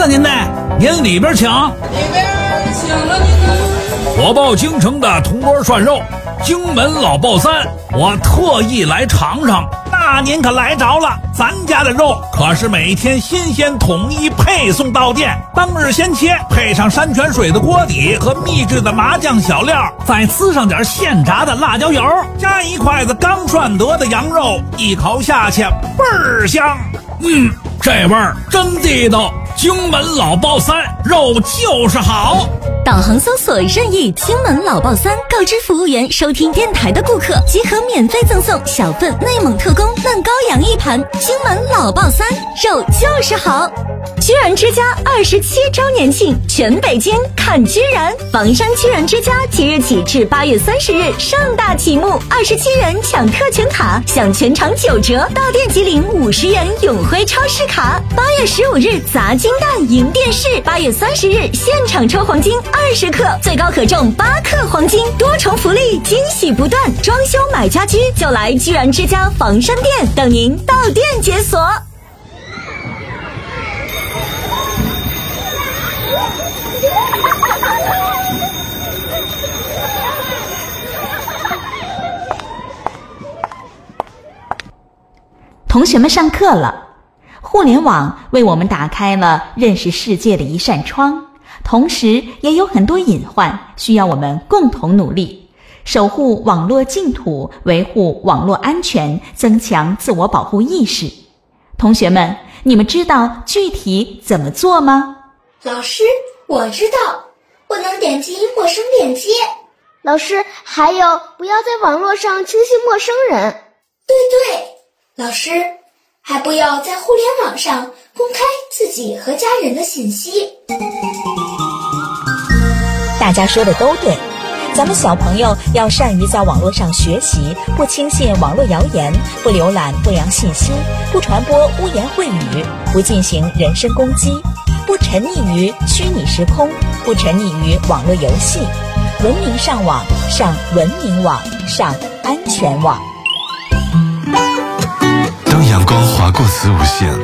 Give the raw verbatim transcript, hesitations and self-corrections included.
了您呢，您里边请。 里边请了您呢。 我报京城的铜锅涮肉，荆门老爆三，我特意来尝尝。那您可来着了，咱家的肉可是每天新鲜统一配送到店，当日先切，配上山泉水的锅底和秘制的麻酱小料，再滋上点现炸的辣椒油，加一筷子刚涮得的羊肉，一口下去倍儿香。嗯，这味儿真地道，荆门老爆三，肉就是好。 导航搜索任意荆门老爆三，告知服务员收听电台的顾客即可免费赠送小份内蒙特供嫩羔羊一盘。荆门老爆三，肉就是好。居然之家二十七周年庆，全北京看居然！房山居然之家即日起至八月三十日盛大启幕，二十七元抢特权卡，享全场九折，到店即领五十元永辉超市卡。八月十五日砸金蛋赢电视，八月三十日现场抽黄金二十克，最高可中八克黄金，多重福利，惊喜不断。装修买家居就来居然之家房山店，等您到店解锁。 同学们上课了。互联网为我们打开了认识世界的一扇窗，同时也有很多隐患需要我们共同努力，守护网络净土，维护网络安全，增强自我保护意识。同学们，你们知道具体怎么做吗？ 老师，我知道，不能点击陌生链接。 老师，还有不要在网络上轻信陌生人。 对对，老师，还不要在互联网上公开自己和家人的信息。 大家说的都对，咱们小朋友要善于在网络上学习，不轻信网络谣言，不浏览不良信息，不传播污言秽语，不进行人身攻击，不沉溺于虚拟时空，不沉溺于网络游戏，文明上网，上文明网，上安全网。 当阳光划过子午线，